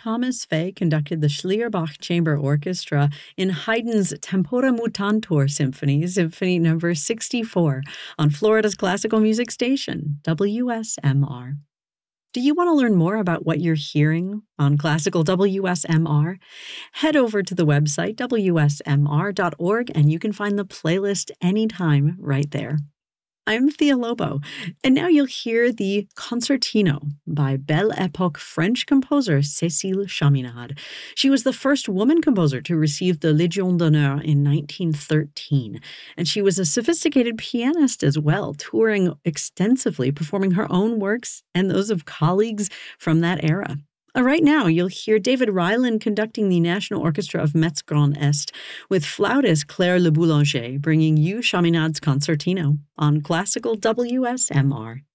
Thomas Fay conducted the Schlierbach Chamber Orchestra in Haydn's Tempora Mutantur Symphony, Symphony number 64, on Florida's classical music station, WSMR. Do you want to learn more about what you're hearing on classical WSMR? Head over to the website wsmr.org and you can find the playlist anytime right there. I'm Thea Lobo, and now you'll hear the Concertino by Belle Epoque French composer Cécile Chaminade. She was the first woman composer to receive the Légion d'honneur in 1913, and she was a sophisticated pianist as well, touring extensively, performing her own works and those of colleagues from that era. Right now, you'll hear David Ryland conducting the National Orchestra of Metz Grand Est, with flautist Claire Le Boulanger bringing you Chaminade's Concertino on Classical WSMR.